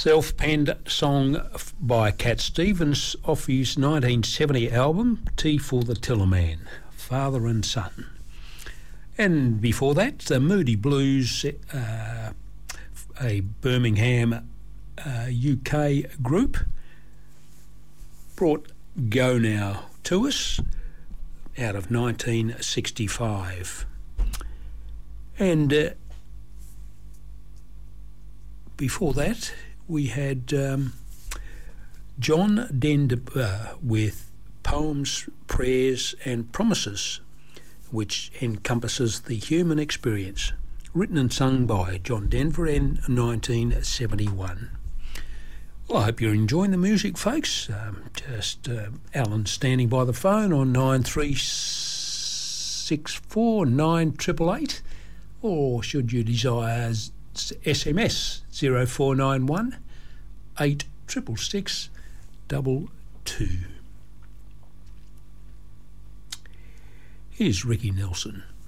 self-penned song by Cat Stevens off his 1970 album Tea for the Tillerman, Father and Son. And before that, the Moody Blues, a Birmingham UK group, brought Go Now to us out of 1965. And before that, we had John Denver with Poems, Prayers and Promises, which encompasses the human experience, written and sung by John Denver in 1971. Well, I hope you're enjoying the music, folks. Alan standing by the phone on 9364 9888, or should you desire SMS 0491 8666 22. Here's Ricky Nelson.